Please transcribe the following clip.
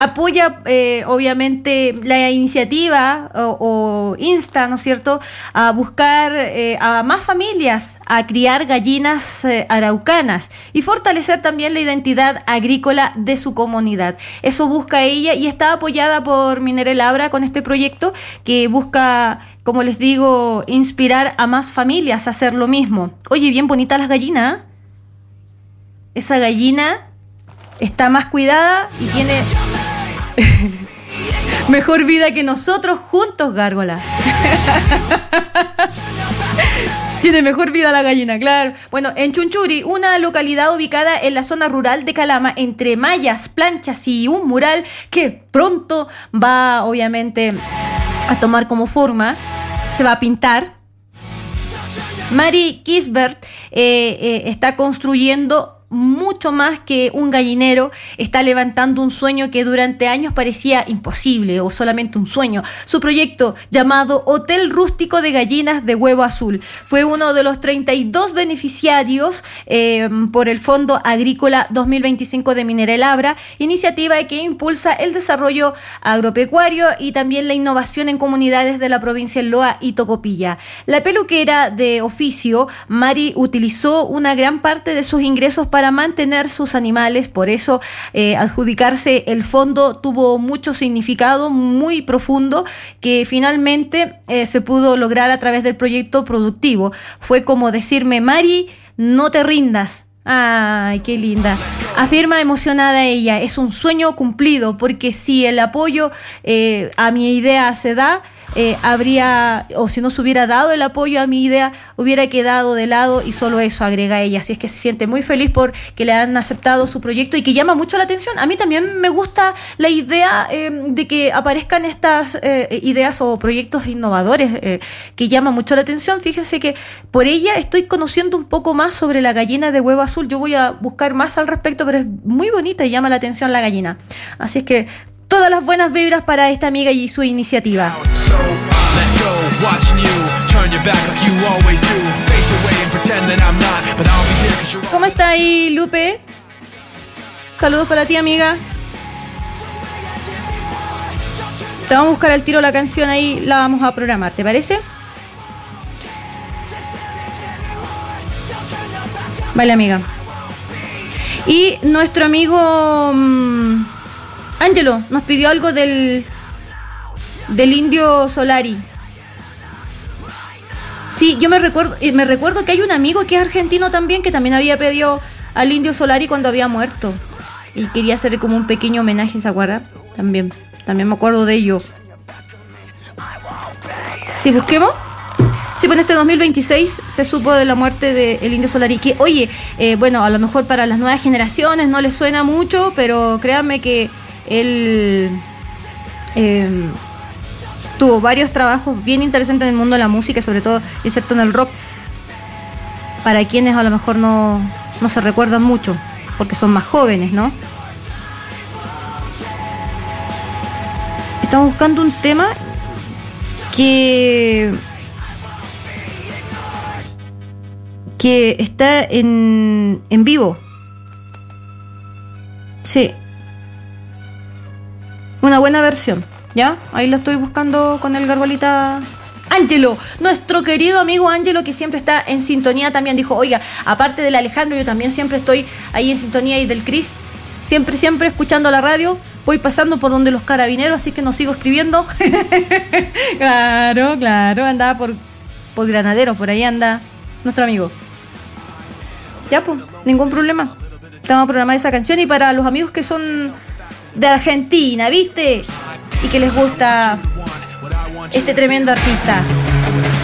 apoya obviamente la iniciativa o insta, ¿no es cierto?, a buscar a más familias a criar gallinas araucanas y fortalecer también la identidad agrícola de su comunidad. Eso busca ella y está apoyada por Mineral Abra con este proyecto que busca, como les digo, inspirar a más familias a hacer lo mismo. Oye, bien bonitas las gallinas, ¿eh? Esa gallina está más cuidada y tiene mejor vida que nosotros juntos, gárgolas. Tiene mejor vida la gallina, claro. Bueno, en Chunchuri, una localidad ubicada en la zona rural de Calama, entre mallas, planchas y un mural que pronto va, obviamente, a tomar como forma, se va a pintar. Mari Kisbert está construyendo mucho más que un gallinero, está levantando un sueño que durante años parecía imposible o solamente un sueño. Su proyecto, llamado Hotel Rústico de Gallinas de Huevo Azul, fue uno de los 32 beneficiarios por el Fondo Agrícola 2025 de Mineral Abra, iniciativa que impulsa el desarrollo agropecuario y también la innovación en comunidades de la provincia de Loa y Tocopilla. La peluquera de oficio, Mari, utilizó una gran parte de sus ingresos para mantener sus animales, por eso adjudicarse el fondo tuvo mucho significado, muy profundo, que finalmente se pudo lograr a través del proyecto productivo. Fue como decirme: Mari, no te rindas. Ay, qué linda. Afirma emocionada ella: es un sueño cumplido, porque si el apoyo a mi idea se da, habría, o si no se hubiera dado el apoyo a mi idea, hubiera quedado de lado, y solo eso, agrega ella. Así es que se siente muy feliz por que le han aceptado su proyecto y que llama mucho la atención. A mí también me gusta la idea de que aparezcan estas ideas o proyectos innovadores que llaman mucho la atención. Fíjense que por ella estoy conociendo un poco más sobre la gallina de huevo azul. Yo voy a buscar más al respecto, pero es muy bonita y llama la atención la gallina. Así es que todas las buenas vibras para esta amiga y su iniciativa. ¿Cómo está ahí, Lupe? Saludos para ti, amiga. Te vamos a buscar al tiro la canción ahí, la vamos a programar, ¿te parece? Vale, amiga. Y nuestro amigo Ángelo nos pidió algo del Indio Solari. Sí, yo me recuerdo que hay un amigo que es argentino también, que también había pedido al Indio Solari cuando había muerto y quería hacer como un pequeño homenaje, ¿se acuerda? También me acuerdo de ello. Sí, busquemos. Sí, pues en este 2026 se supo de la muerte del Indio Solari, que, oye, bueno, a lo mejor para las nuevas generaciones no les suena mucho, pero créanme que él tuvo varios trabajos bien interesantes en el mundo de la música, sobre todo excepto en el rock, para quienes a lo mejor no se recuerdan mucho, porque son más jóvenes, ¿no? Estamos buscando un tema que está en vivo. Sí. Una buena versión, ¿ya? Ahí lo estoy buscando con el garbolita Ángelo, nuestro querido amigo Ángelo, que siempre está en sintonía también. Dijo: oiga, aparte del Alejandro, yo también siempre estoy ahí en sintonía, y del Cris, siempre escuchando la radio. Voy pasando por donde los carabineros, así que no sigo escribiendo. Claro, andaba por Granadero, por ahí anda nuestro amigo. Ya, pues, ningún problema. Vamos a programar esa canción, y para los amigos que son de Argentina, ¿viste? Y que les gusta este tremendo artista.